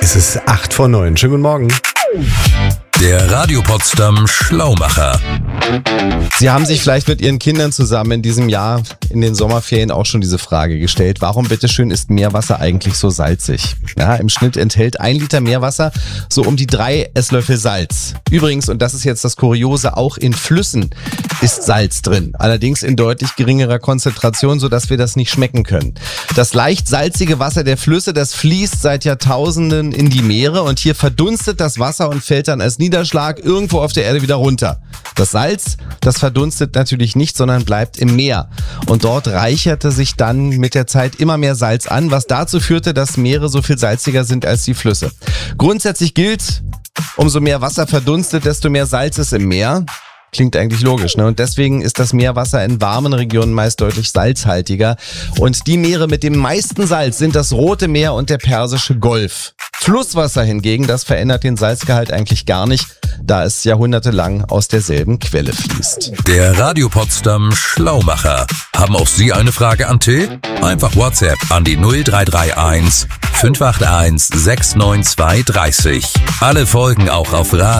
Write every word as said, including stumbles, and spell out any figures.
Es ist acht vor neun. Schönen guten Morgen. Der Radio Potsdam Schlaumacher. Sie haben sich vielleicht mit Ihren Kindern zusammen in diesem Jahr in den Sommerferien auch schon diese Frage gestellt. Warum bitteschön ist Meerwasser eigentlich so salzig? Ja, im Schnitt enthält ein Liter Meerwasser so um die drei Esslöffel Salz. Übrigens, und das ist jetzt das Kuriose, auch in Flüssen ist Salz drin. Allerdings in deutlich geringerer Konzentration, sodass wir das nicht schmecken können. Das leicht salzige Wasser der Flüsse, das fließt seit Jahrtausenden in die Meere und hier verdunstet das Wasser und fällt dann als Niederschlag irgendwo auf der Erde wieder runter. Das Salz, das verdunstet natürlich nicht, sondern bleibt im Meer. Und dort reicherte sich dann mit der Zeit immer mehr Salz an, was dazu führte, dass Meere so viel salziger sind als die Flüsse. Grundsätzlich gilt, umso mehr Wasser verdunstet, desto mehr Salz ist im Meer. Klingt eigentlich logisch, ne? Und deswegen ist das Meerwasser in warmen Regionen meist deutlich salzhaltiger. Und die Meere mit dem meisten Salz sind das Rote Meer und der Persische Golf. Flusswasser hingegen, das verändert den Salzgehalt eigentlich gar nicht, da es jahrhundertelang aus derselben Quelle fließt. Der Radio Potsdam Schlaumacher. Haben auch Sie eine Frage an Till? Einfach WhatsApp an die null drei drei eins fünf acht eins sechs neun zwei drei null. Alle Folgen auch auf Radio